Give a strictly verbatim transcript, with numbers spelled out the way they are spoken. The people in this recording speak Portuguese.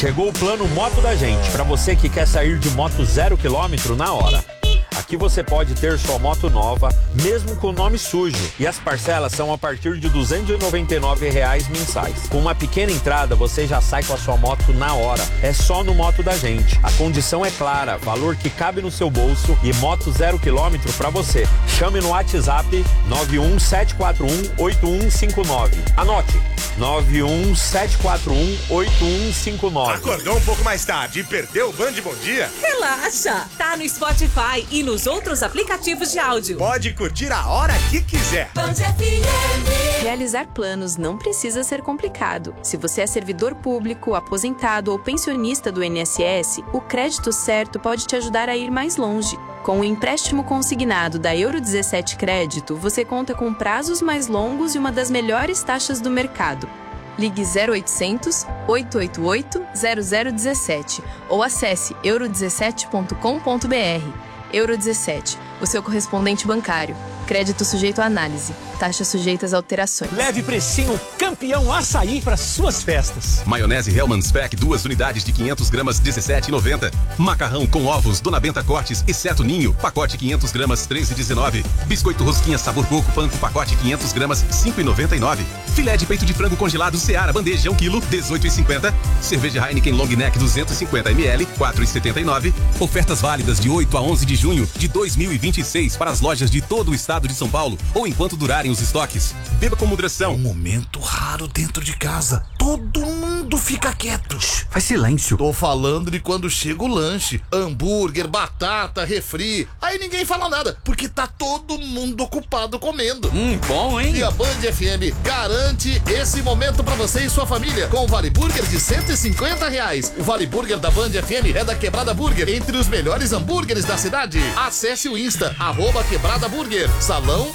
Chegou o plano Moto da Gente, para você que quer sair de moto zero quilômetro na hora. Aqui você pode ter sua moto nova, mesmo com o nome sujo. E as parcelas são a partir de duzentos e noventa e nove reais mensais. Com uma pequena entrada, você já sai com a sua moto na hora. É só no Moto da Gente. A condição é clara, valor que cabe no seu bolso e moto zero quilômetro para você. Chame no WhatsApp nove um sete quatro um oito um cinco nove. Anote, nove um sete quatro um oito um cinco nove. Acordou um pouco mais tarde e perdeu o Band Bom Dia? Relaxa! Tá no Spotify e nos outros aplicativos de áudio. Pode curtir a hora que quiser. Band F M. Realizar planos não precisa ser complicado. Se você é servidor público, aposentado ou pensionista do I N S S, o crédito certo pode te ajudar a ir mais longe. Com o empréstimo consignado da Euro dezessete Crédito, você conta com prazos mais longos e uma das melhores taxas do mercado. Ligue zero oitocentos, oito oito oito, zero zero um sete ou acesse euro dezessete ponto com ponto br. Euro dezessete, o seu correspondente bancário. Crédito sujeito à análise. Taxas sujeitas a alterações. Leve precinho campeão açaí para suas festas. Maionese Hellmann's Pack, duas unidades de quinhentas gramas, dezessete reais e noventa centavos. Macarrão com ovos, Dona Benta Cortes, exceto ninho, pacote quinhentas gramas, treze reais e dezenove centavos. Biscoito rosquinha sabor coco, panko, pacote quinhentas gramas, cinco reais e noventa e nove centavos. Filé de peito de frango congelado Seara, bandeja um quilo, dezoito reais e cinquenta centavos. Cerveja Heineken Long Neck duzentos e cinquenta mililitros, quatro reais e setenta e nove centavos. Ofertas válidas de oito a onze de junho de dois mil e vinte e seis para as lojas de todo o estado de São Paulo ou enquanto durarem os estoques. Beba com moderação. Um momento raro dentro de casa. Todo mundo fica quieto. Shhh, faz silêncio. Tô falando de quando chega o lanche. Hambúrguer, batata, refri. Aí ninguém fala nada, porque tá todo mundo ocupado comendo. Hum, bom, hein? E a Band F M garante esse momento pra você e sua família com o Vale Burger de cento e cinquenta reais. O Vale Burger da Band F M é da Quebrada Burger, entre os melhores hambúrgueres da cidade. Acesse o Insta, arroba Quebrada Burger. Salão